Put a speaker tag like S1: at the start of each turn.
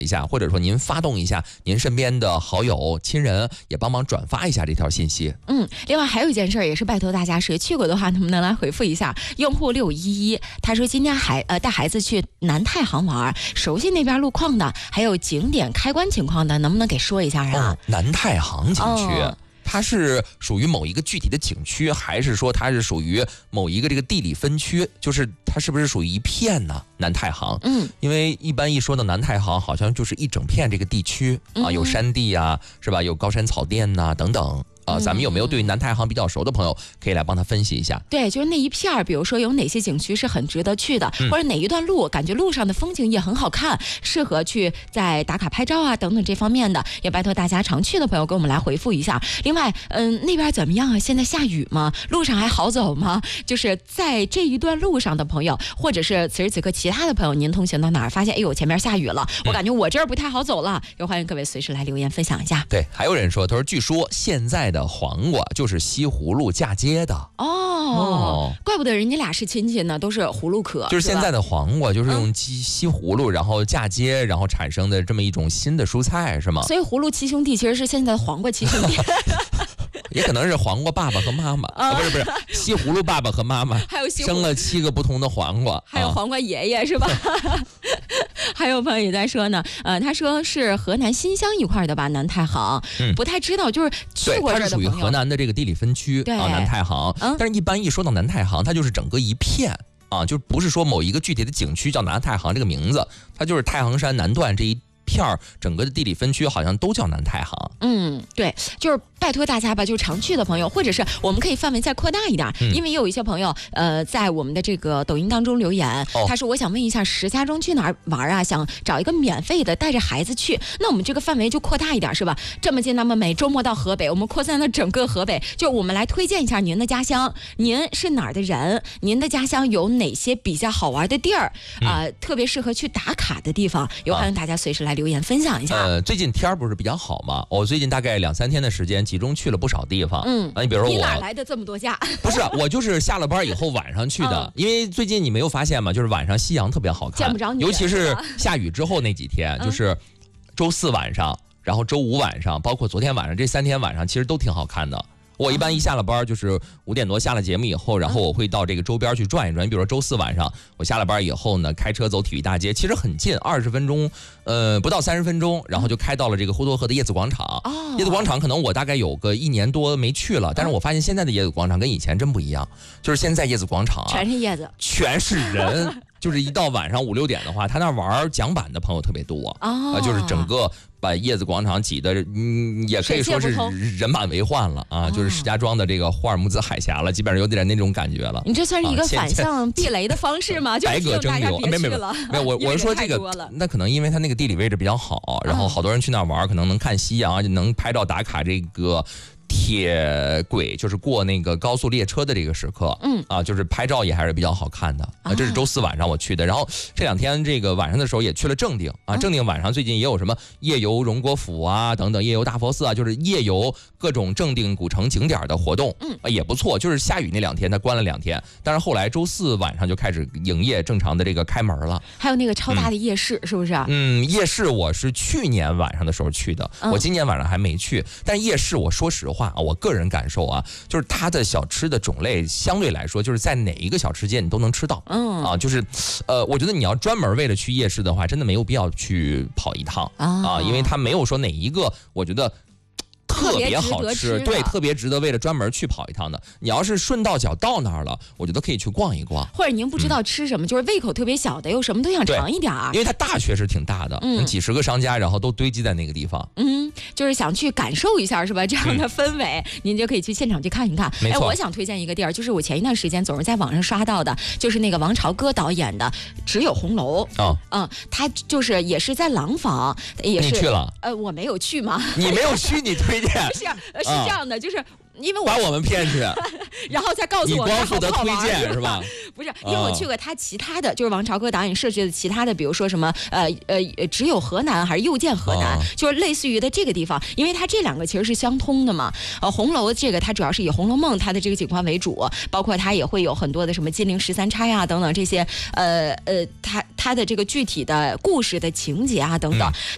S1: 一下，或者说您发动一下您身边的好友、亲人，也帮忙转发一下这条信息。
S2: 另外还有一件事也是拜托大家，谁去过的话，能不能来回复一下？用户611他说今天带孩子去南太行玩，熟悉那边路况的，还有景点开关情况的，能不能给说一下啊？
S1: 南太行景区。它是属于某一个具体的景区，还是说它是属于某一个这个地理分区？就是它是不是属于一片呢？南太行，因为一般一说到南太行，好像就是一整片这个地区啊，有山地啊，是吧？有高山草甸呐、等等。咱们有没有对南太行比较熟的朋友，可以来帮他分析一下？
S2: 对，就是那一片儿，比如说有哪些景区是很值得去的，或者哪一段路感觉路上的风景也很好看，适合去在打卡拍照啊等等这方面的，也拜托大家常去的朋友给我们来回复一下。另外，那边怎么样啊？现在下雨吗？路上还好走吗？就是在这一段路上的朋友，或者是此时此刻其他的朋友，您通行到哪儿发现，哎呦，前面下雨了，我感觉我这儿不太好走了，也欢迎各位随时来留言分享一下。
S1: 对，还有人说，他说据说现在的黄瓜就是西葫芦嫁接的
S2: 怪不得人家俩是亲戚呢，都是葫芦壳。
S1: 就是现在的黄瓜就是用西葫芦然后嫁接，然后产生的这么一种新的蔬菜，是吗？
S2: 所以葫芦七兄弟其实是现在的黄瓜七兄弟。
S1: 也可能是黄瓜爸爸和妈妈不是西葫芦爸爸和妈妈，
S2: 还有
S1: 生了7个不同的黄瓜，
S2: 还有黄瓜爷爷是吧？还有朋友也在说呢，他说是河南新乡一块的吧，南太行，不太知道，就是去过这儿的朋友。
S1: 它是属于河南的这个地理分区啊，南太行。但是一般一说到南太行，它就是整个一片啊，就不是说某一个具体的景区叫南太行这个名字，它就是太行山南段这一片儿，整个的地理分区好像都叫南太行。
S2: 对，就是拜托大家吧，就是常去的朋友，或者是我们可以范围再扩大一点，因为也有一些朋友在我们的这个抖音当中留言，他说我想问一下石家庄去哪儿玩啊，想找一个免费的带着孩子去，那我们这个范围就扩大一点是吧？这么近那么美，周末到河北，我们扩散到整个河北，就我们来推荐一下您的家乡，您是哪儿的人，您的家乡有哪些比较好玩的地儿特别适合去打卡的地方，也欢迎大家随时来留言分享一下。
S1: 最近天儿不是比较好吗？我最近大概2-3天的时间集中去了不少地方。你比如说
S2: 你哪来的这么多假？
S1: 不是，我就是下了班以后晚上去的，因为最近你没有发现吗？就是晚上夕阳特别好看，
S2: 见不着你，
S1: 尤其是下雨之后那几天，就是周4晚上，然后周5晚上，包括昨天晚上，这3天晚上其实都挺好看的。我一般一下了班，就是5点多下了节目以后，然后我会到这个周边去转一转。你比如说周4晚上，我下了班以后呢，开车走体育大街，其实很近，20分钟，不到30分钟，然后就开到了这个呼沱河的叶子广场。叶子广场可能我大概有个1年多没去了，但是我发现现在的叶子广场跟以前真不一样，就是现在叶子广场
S2: 全是叶子，
S1: 全是人。就是一到晚上5-6点的话，他那玩桨板的朋友特别多就是整个把叶子广场挤得也可以说是人满为患了啊！就是石家庄的这个霍尔木兹海峡了，基本上有点那种感觉了。
S2: 你这算是一个反向避雷的方式吗？
S1: 白鸽争流，没有，我是说这个，那可能因为它那个地理位置比较好，然后好多人去那玩，可能能看夕阳，能拍照打卡这个铁轨，就是过那个高速列车的这个时刻，就是拍照也还是比较好看的。这是周4晚上我去的，然后这2天这个晚上的时候也去了正定啊。正定晚上最近也有什么夜游荣国府啊，等等，夜游大佛寺啊，就是夜游各种正定古城景点的活动，也不错。就是下雨那2天，它关了2天，但是后来周4晚上就开始营业，正常的这个开门了。
S2: 还有那个超大的夜市，是不是？
S1: 夜市我是去年晚上的时候去的，我今年晚上还没去。但是夜市，我说实话啊，我个人感受啊，就是它的小吃的种类相对来说，就是在哪一个小吃街你都能吃到。就是我觉得你要专门为了去夜市的话，真的没有必要去跑一趟因为它没有说哪一个我觉得特别好吃，对，特别值得为了专门去跑一趟的。你要是顺道脚到那儿了，我觉得可以去逛一逛。
S2: 或者您不知道吃什么，就是胃口特别小的，又什么都想尝一点因
S1: 为它大确实挺大的，几十个商家，然后都堆积在那个地方。
S2: 就是想去感受一下是吧？这样的氛围，您就可以去现场去看一看。
S1: 没错，
S2: 我想推荐一个地儿，就是我前一段时间总是在网上刷到的，就是那个王朝歌导演的《只有红楼》。他就是也是在廊坊，也是
S1: 你去了？
S2: 我没有去吗？
S1: 你没有去，你推荐？
S2: 是这样的，就是因为
S1: 把我们骗去，
S2: 然后再告诉我
S1: 你光负责推荐是吧？
S2: 不是，因为我去过他其他的，就是王朝歌导演设计的其他的，比如说什么只有河南还是又见河南，就是类似于的这个地方，因为它这2个其实是相通的嘛。红楼这个它主要是以《红楼梦》它的这个景观为主，包括它也会有很多的什么金陵13钗呀等等这些它的这个具体的故事的情节啊等等。